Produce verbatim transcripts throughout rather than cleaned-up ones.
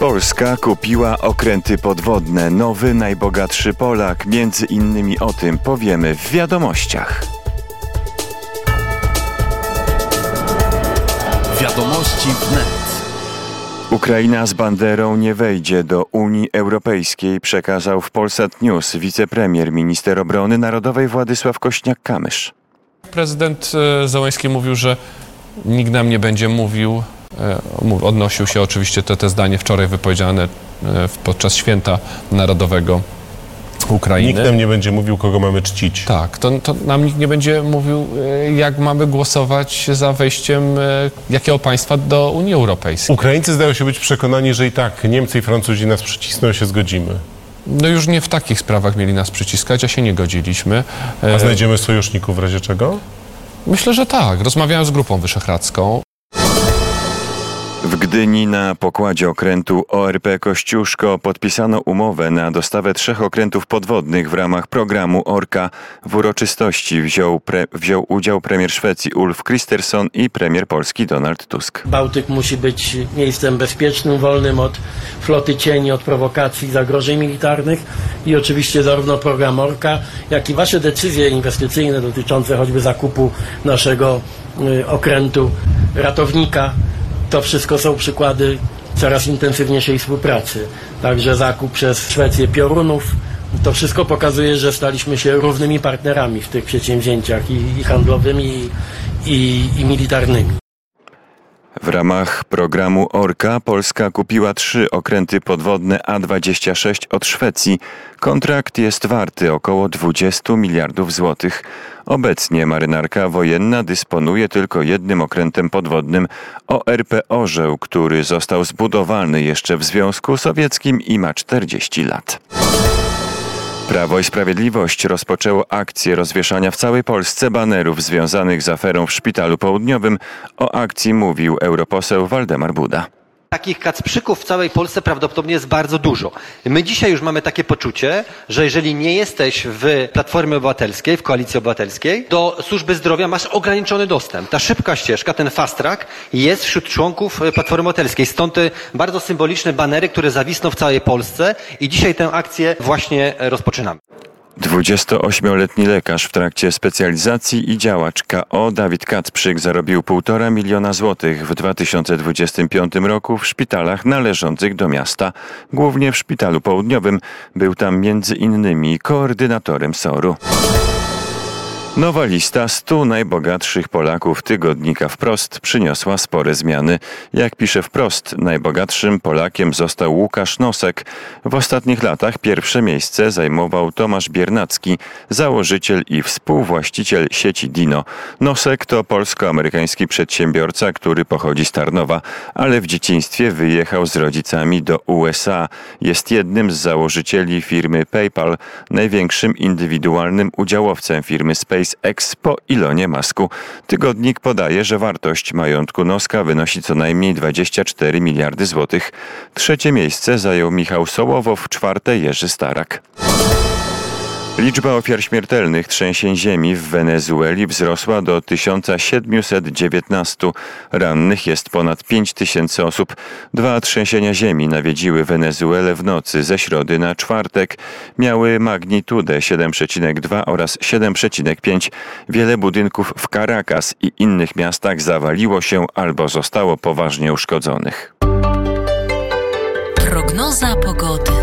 Polska kupiła okręty podwodne. Nowy, najbogatszy Polak. Między innymi o tym powiemy w wiadomościach. Wiadomości wnet. Ukraina z banderą nie wejdzie do Unii Europejskiej, przekazał w Polsat News wicepremier, minister obrony narodowej Władysław Kośniak-Kamysz. Prezydent Zełenski mówił, że nikt nam nie będzie mówił, odnosił się oczywiście to te zdanie wczoraj wypowiedziane podczas Święta Narodowego Ukrainy. Nikt nam nie będzie mówił, kogo mamy czcić. Tak, to, to nam nikt nie będzie mówił, jak mamy głosować za wejściem jakiego państwa do Unii Europejskiej. Ukraińcy zdają się być przekonani, że i tak Niemcy i Francuzi nas przycisną, się zgodzimy. No już nie w takich sprawach mieli nas przyciskać, a się nie godziliśmy. A znajdziemy sojuszników w razie czego? Myślę, że tak. Rozmawiałem z Grupą Wyszehradzką. W Gdyni na pokładzie okrętu O R P Kościuszko podpisano umowę na dostawę trzech okrętów podwodnych w ramach programu Orka. W uroczystości wziął, pre, wziął udział premier Szwecji Ulf Kristersson i premier Polski Donald Tusk. Bałtyk musi być miejscem bezpiecznym, wolnym od floty cieni, od prowokacji, zagrożeń militarnych i oczywiście zarówno program Orka, jak i wasze decyzje inwestycyjne dotyczące choćby zakupu naszego y, okrętu ratownika. To wszystko są przykłady coraz intensywniejszej współpracy. Także zakup przez Szwecję piorunów. To wszystko pokazuje, że staliśmy się równymi partnerami w tych przedsięwzięciach i, i handlowymi, i, i, i militarnymi. W ramach programu Orka Polska kupiła trzy okręty podwodne A dwadzieścia sześć od Szwecji. Kontrakt jest warty około dwadzieścia miliardów złotych. Obecnie marynarka wojenna dysponuje tylko jednym okrętem podwodnym O R P Orzeł, który został zbudowany jeszcze w Związku Sowieckim i ma czterdzieści lat. Prawo i Sprawiedliwość rozpoczęło akcję rozwieszania w całej Polsce banerów związanych z aferą w Szpitalu Południowym. O akcji mówił europoseł Waldemar Buda. Takich kacprzyków w całej Polsce prawdopodobnie jest bardzo dużo. My dzisiaj już mamy takie poczucie, że jeżeli nie jesteś w Platformie Obywatelskiej, w Koalicji Obywatelskiej, do służby zdrowia masz ograniczony dostęp. Ta szybka ścieżka, ten fast track jest wśród członków Platformy Obywatelskiej. Stąd te bardzo symboliczne banery, które zawisną w całej Polsce i dzisiaj tę akcję właśnie rozpoczynamy. dwudziestoośmioletni lekarz w trakcie specjalizacji i działacz K O Dawid Kacprzyk zarobił półtora miliona złotych w dwa tysiące dwudziestym piątym roku w szpitalach należących do miasta. Głównie w Szpitalu Południowym. Był tam między innymi koordynatorem S O R-u. Nowa lista stu najbogatszych Polaków tygodnika Wprost przyniosła spore zmiany. Jak pisze Wprost, najbogatszym Polakiem został Łukasz Nosek. W ostatnich latach pierwsze miejsce zajmował Tomasz Biernacki, założyciel i współwłaściciel sieci Dino. Nosek to polsko-amerykański przedsiębiorca, który pochodzi z Tarnowa, ale w dzieciństwie wyjechał z rodzicami do U S A. Jest jednym z założycieli firmy PayPal, największym indywidualnym udziałowcem firmy SpaceX po Elonie Musku. Tygodnik podaje, że wartość majątku Noska wynosi co najmniej dwadzieścia cztery miliardy złotych. Trzecie miejsce zajął Michał Sołowow, czwarte Jerzy Starak. Liczba ofiar śmiertelnych trzęsień ziemi w Wenezueli wzrosła do tysiąc siedemset dziewiętnaście. Rannych jest ponad pięć tysięcy osób. Dwa trzęsienia ziemi nawiedziły Wenezuelę w nocy ze środy na czwartek. Miały magnitudę siedem przecinek dwa oraz siedem przecinek pięć. Wiele budynków w Caracas i innych miastach zawaliło się albo zostało poważnie uszkodzonych. Prognoza pogody.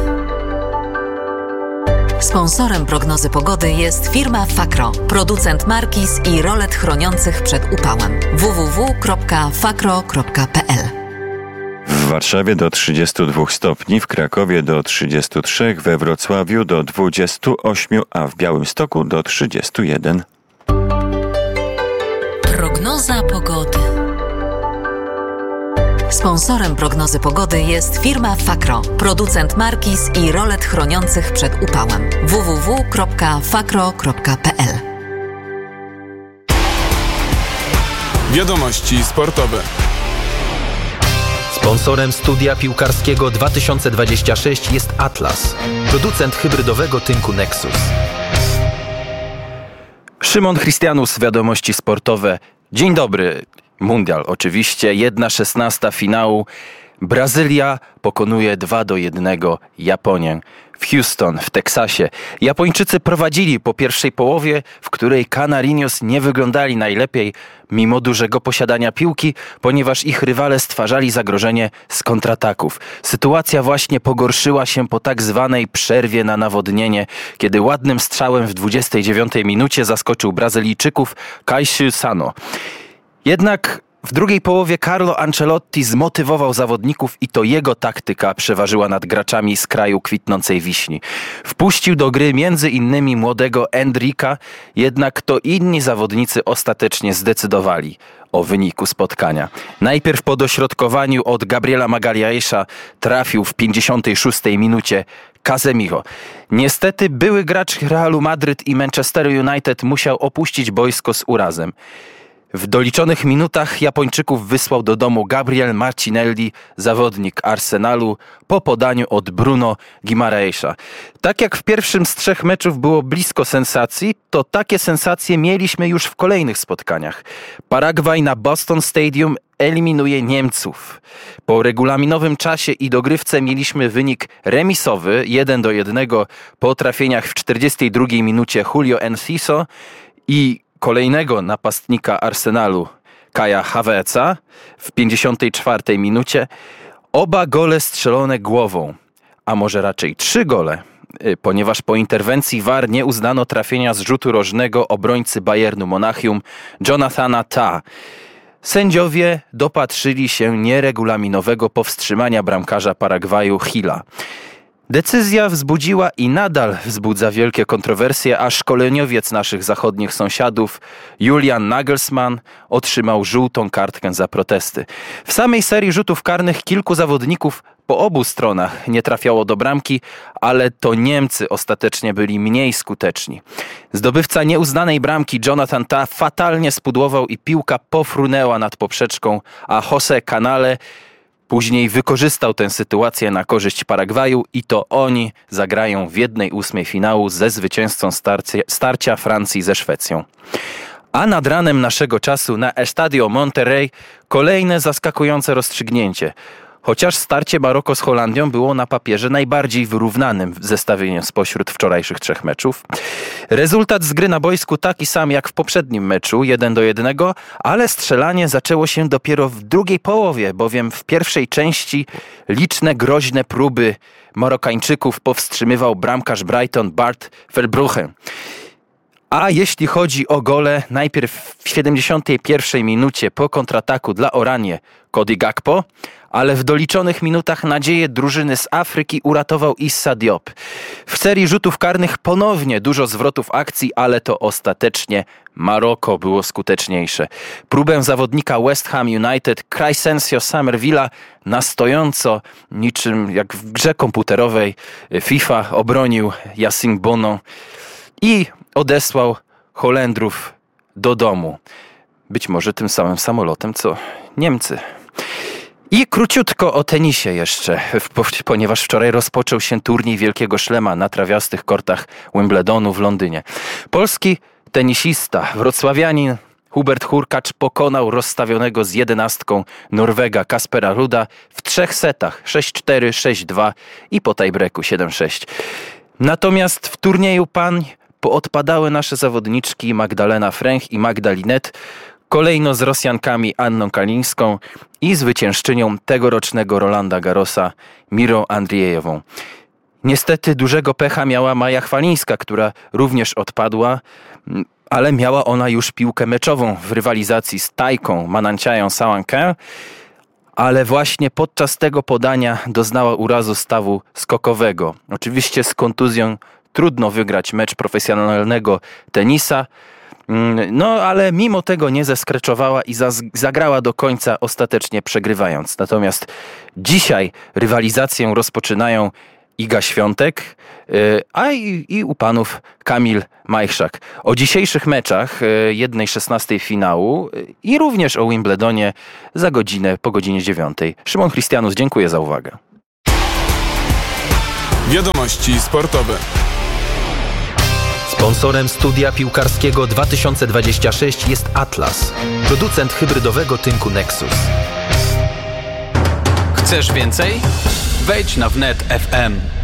Sponsorem prognozy pogody jest firma Fakro, producent markiz i rolet chroniących przed upałem. w w w kropka fakro kropka p l. W Warszawie do trzydziestu dwóch stopni, w Krakowie do trzydziestu trzech, we Wrocławiu do dwudziestu ośmiu, a w Białymstoku do trzydziestu jeden. Prognoza pogody. Sponsorem prognozy pogody jest firma Fakro, producent markiz i rolet chroniących przed upałem. w w w kropka fakro kropka p l. Wiadomości sportowe. Sponsorem studia piłkarskiego dwa tysiące dwudziestego szóstego jest Atlas, producent hybrydowego tynku Nexus. Szymon Chrystianus, wiadomości sportowe. Dzień dobry. Mundial oczywiście, jedna szesnasta finału. Brazylia pokonuje dwa do jednego Japonię. W Houston, w Teksasie, Japończycy prowadzili po pierwszej połowie, w której Canarinos nie wyglądali najlepiej, mimo dużego posiadania piłki, ponieważ ich rywale stwarzali zagrożenie z kontrataków. Sytuacja właśnie pogorszyła się po tak zwanej przerwie na nawodnienie, kiedy ładnym strzałem w dwudziestej dziewiątej minucie zaskoczył Brazylijczyków Kaishu Sano. Jednak w drugiej połowie Carlo Ancelotti zmotywował zawodników i to jego taktyka przeważyła nad graczami z kraju kwitnącej wiśni. Wpuścił do gry między innymi młodego Endrika, jednak to inni zawodnicy ostatecznie zdecydowali o wyniku spotkania. Najpierw po dośrodkowaniu od Gabriela Magalhaes'a trafił w pięćdziesiątej szóstej minucie Casemiro. Niestety były gracz Realu Madryt i Manchester United musiał opuścić boisko z urazem. W doliczonych minutach Japończyków wysłał do domu Gabriel Martinelli, zawodnik Arsenalu, po podaniu od Bruno Guimaraes'a. Tak jak w pierwszym z trzech meczów było blisko sensacji, to takie sensacje mieliśmy już w kolejnych spotkaniach. Paragwaj na Boston Stadium eliminuje Niemców. Po regulaminowym czasie i dogrywce mieliśmy wynik remisowy jeden do jednego po trafieniach w czterdziestej drugiej minucie Julio Enciso i kolejnego napastnika Arsenalu, Kaja Havertza, w pięćdziesiątej czwartej minucie. Oba gole strzelone głową, a może raczej trzy gole, ponieważ po interwencji V A R nie uznano trafienia z rzutu rożnego obrońcy Bayernu Monachium Jonathana Tah. Sędziowie dopatrzyli się nieregulaminowego powstrzymania bramkarza Paragwaju Hilla. Decyzja wzbudziła i nadal wzbudza wielkie kontrowersje, a szkoleniowiec naszych zachodnich sąsiadów, Julian Nagelsmann, otrzymał żółtą kartkę za protesty. W samej serii rzutów karnych kilku zawodników po obu stronach nie trafiało do bramki, ale to Niemcy ostatecznie byli mniej skuteczni. Zdobywca nieuznanej bramki Jonathan Tah fatalnie spudłował i piłka pofrunęła nad poprzeczką, a José Canale później wykorzystał tę sytuację na korzyść Paragwaju i to oni zagrają w jednej ósmej finału ze zwycięzcą starcia, starcia Francji ze Szwecją. A nad ranem naszego czasu na Estadio Monterrey kolejne zaskakujące rozstrzygnięcie. Chociaż starcie Maroko z Holandią było na papierze najbardziej wyrównanym zestawieniem spośród wczorajszych trzech meczów. Rezultat z gry na boisku taki sam jak w poprzednim meczu, jeden do jednego, ale strzelanie zaczęło się dopiero w drugiej połowie, bowiem w pierwszej części liczne groźne próby Marokańczyków powstrzymywał bramkarz Brighton Bart Verbruggen. A jeśli chodzi o gole, najpierw w siedemdziesiątej pierwszej minucie po kontrataku dla Oranie Cody Gakpo, ale w doliczonych minutach nadzieję drużyny z Afryki uratował Issa Diop. W serii rzutów karnych ponownie dużo zwrotów akcji, ale to ostatecznie Maroko było skuteczniejsze. Próbę zawodnika West Ham United Crysencio Summerville'a na stojąco, niczym jak w grze komputerowej FIFA, obronił Yassine Bono i odesłał Holendrów do domu. Być może tym samym samolotem, co Niemcy. I króciutko o tenisie jeszcze, ponieważ wczoraj rozpoczął się turniej Wielkiego Szlema na trawiastych kortach Wimbledonu w Londynie. Polski tenisista, wrocławianin Hubert Hurkacz pokonał rozstawionego z jedenastką Norwega Kaspera Ruda w trzech setach sześć cztery, sześć dwa i po tiebreaku siedem sześć. Natomiast w turnieju pań poodpadały nasze zawodniczki Magdalena Fręch i Magda Linet, kolejno z Rosjankami Anną Kalińską i zwyciężczynią tegorocznego Rolanda Garrosa Mirą Andriejewą. Niestety dużego pecha miała Maja Chwalińska, która również odpadła, ale miała ona już piłkę meczową w rywalizacji z Tajką Mananciają Sawankę, ale właśnie podczas tego podania doznała urazu stawu skokowego. Oczywiście z kontuzją trudno wygrać mecz profesjonalnego tenisa, no ale mimo tego nie zeskreczowała i zagrała do końca, ostatecznie przegrywając. Natomiast dzisiaj rywalizację rozpoczynają Iga Świątek, a i, i u panów Kamil Majchrzak. O dzisiejszych meczach jednej szesnastej finału i również o Wimbledonie za godzinę po godzinie dziewiątej. Szymon Christianus, dziękuję za uwagę. Wiadomości sportowe. Sponsorem studia piłkarskiego dwa tysiące dwudziestego szóstego jest Atlas, producent hybrydowego tynku Nexus. Chcesz więcej? Wejdź na wnet kropka f m.